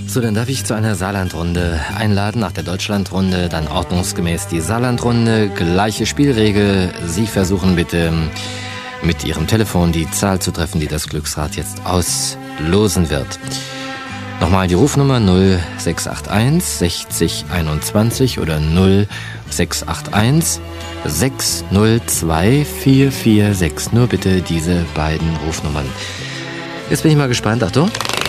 So, dann darf ich zu einer Saarlandrunde einladen, nach der Deutschlandrunde, dann ordnungsgemäß die Saarlandrunde, gleiche Spielregel. Sie versuchen bitte mit Ihrem Telefon die Zahl zu treffen, die das Glücksrad jetzt auslosen wird. Nochmal die Rufnummer 0681 60 21 oder 0681 602 446. Nur bitte diese beiden Rufnummern. Jetzt bin ich mal gespannt. Achtung.